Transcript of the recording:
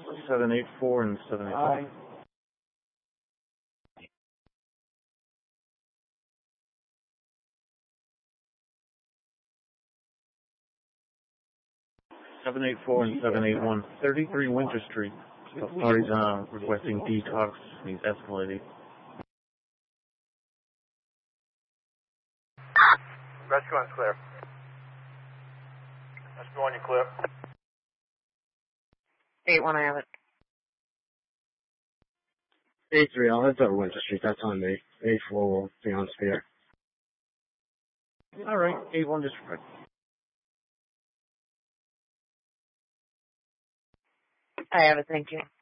784 and 785. 784 and 781. 33 Winter Street. Party's requesting detox. He's escalating. Rescue one's clear. Rescue one, you clear. 8-1, I have it. 8-3, I'll head to Winter Street. That's on me. 8-4 will be on Spear. All right, 8-1 disregard. I have it, thank you.